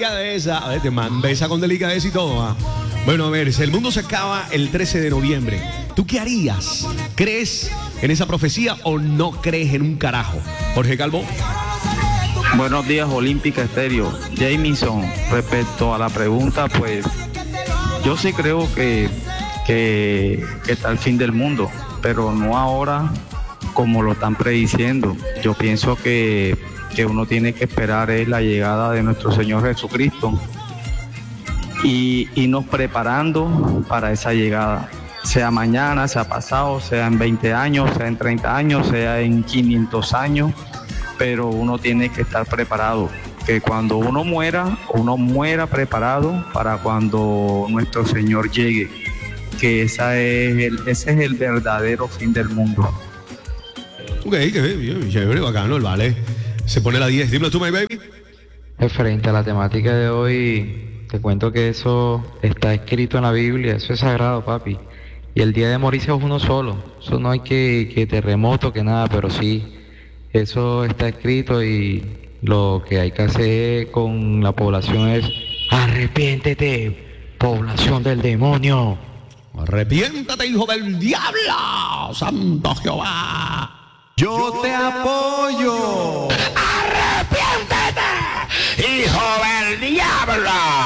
delicadeza. A ver, te besa con delicadeza y todo. ¿Ah? Bueno, a ver, si el mundo se acaba el 13 de noviembre, ¿tú qué harías? ¿Crees en esa profecía o no crees en un carajo? Jorge Calvo. Buenos días, Olímpica Estéreo. Jamison, respecto a la pregunta, pues yo sí creo que está el fin del mundo, pero no ahora como lo están prediciendo. Yo pienso que uno tiene que esperar la llegada de nuestro Señor Jesucristo y irnos preparando para esa llegada, sea mañana, sea pasado, sea en 20 años, sea en 30 años, sea en 500 años, pero uno tiene que estar preparado, que cuando uno muera preparado para cuando nuestro Señor llegue, que ese es el verdadero fin del mundo. Ok, qué chévere, bacano, el vale. Se pone la 10. Dímelo tú, my baby. Frente a la temática de hoy, te cuento que eso está escrito en la Biblia, eso es sagrado, papi. Y el día de morirse es uno solo. Eso no hay que terremoto, que nada, pero sí, eso está escrito y lo que hay que hacer con la población es arrepiéntete, población del demonio. Arrepiéntate, hijo del diablo, santo Jehová. Yo te apoyo. ¡Arrepiéntete, hijo del diablo!